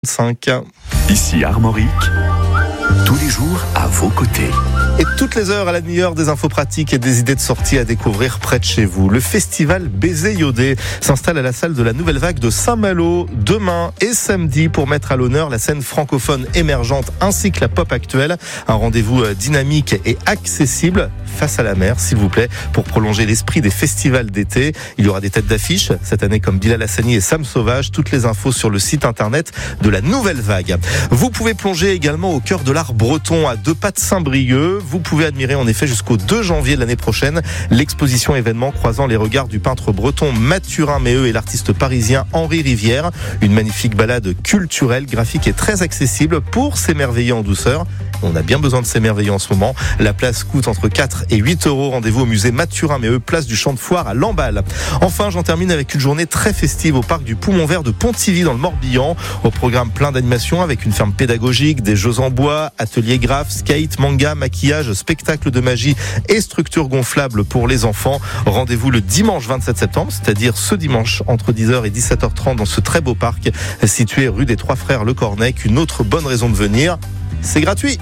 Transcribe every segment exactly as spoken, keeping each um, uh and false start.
cinq. Ici Armorique, tous les jours à vos côtés. Et toutes les heures à la demi-heure, des infos pratiques et des idées de sortie à découvrir près de chez vous. Le festival Baiser Iodé s'installe à la salle de la Nouvelle Vague de Saint-Malo demain et samedi pour mettre à l'honneur la scène francophone émergente ainsi que la pop actuelle. Un rendez-vous dynamique et accessible face à la mer, s'il vous plaît, pour prolonger l'esprit des festivals d'été. Il y aura des têtes d'affiche cette année comme Bilal Hassani et Sam Sauvage. Toutes les infos sur le site internet de la Nouvelle Vague. Vous pouvez plonger également au cœur de l'art breton à deux pas de Saint-Brieuc. Vous pouvez admirer en effet jusqu'au deux janvier de l'année prochaine l'exposition événement croisant les regards du peintre breton Mathurin Méheux et l'artiste parisien Henri Rivière. Une magnifique balade culturelle, graphique et très accessible pour s'émerveiller en douceur. On a bien besoin de s'émerveiller en ce moment. La place coûte entre quatre et huit euros. Rendez-vous au musée Mathurin Méheux, place du Champ de Foire à Lamballe. Enfin, j'en termine avec une journée très festive au parc du Poumon Vert de Pontivy dans le Morbihan. Au programme plein d'animations avec une ferme pédagogique, des jeux en bois, ateliers graphes, skate, manga, maquillage, spectacle de magie et structures gonflables pour les enfants. Rendez-vous le dimanche vingt-sept septembre, c'est-à-dire ce dimanche entre dix heures et dix-sept heures trente dans ce très beau parc situé rue des Trois Frères Le Cornec. Une autre bonne raison de venir, c'est gratuit.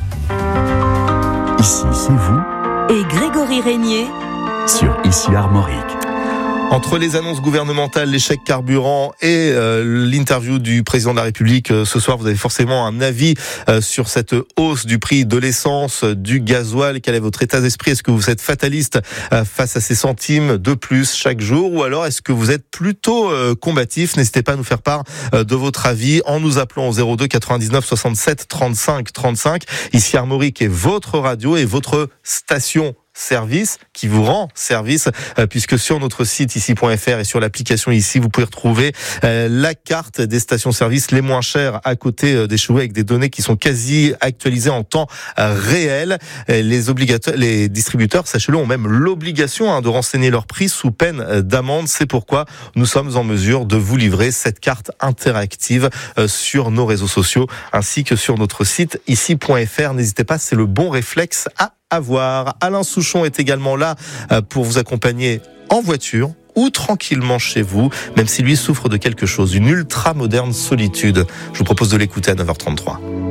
Ici, c'est vous et Grégory Régnier sur Ici Armorique. Entre les annonces gouvernementales, les chèques carburant et euh, l'interview du président de la République euh, ce soir, vous avez forcément un avis euh, sur cette hausse du prix de l'essence, du gasoil. Quel est votre état d'esprit? Est-ce que vous êtes fataliste euh, face à ces centimes de plus chaque jour, ou alors est-ce que vous êtes plutôt euh, combatif? N'hésitez pas à nous faire part euh, de votre avis en nous appelant au zéro deux quatre-vingt-dix-neuf soixante-sept trente-cinq trente-cinq. Ici Armorique est votre radio et votre station service qui vous rend service, euh, puisque sur notre site ici point f r et sur l'application ici, vous pouvez retrouver euh, la carte des stations-service les moins chères à côté euh, des chevaux, avec des données qui sont quasi actualisées en temps euh, réel. Euh, les obligateurs, les distributeurs, sachez-le, ont même l'obligation hein, de renseigner leur prix sous peine euh, d'amende. C'est pourquoi nous sommes en mesure de vous livrer cette carte interactive euh, sur nos réseaux sociaux ainsi que sur notre site ici point f r. N'hésitez pas, c'est le bon réflexe à avoir. Alain Souchon est également là pour vous accompagner en voiture ou tranquillement chez vous, même si lui souffre de quelque chose, une ultra moderne solitude. Je vous propose de l'écouter à neuf heures trente-trois.